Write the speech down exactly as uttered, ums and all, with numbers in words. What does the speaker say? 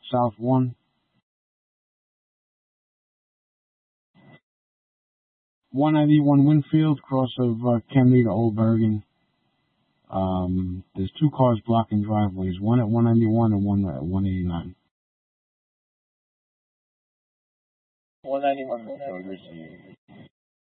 South one. one ninety-one Winfield, cross of uh, Kennedy to Old Bergen. Um, there's two cars blocking driveways, one at one ninety-one and one at one eighty-nine. one ninety-one Winfield, received.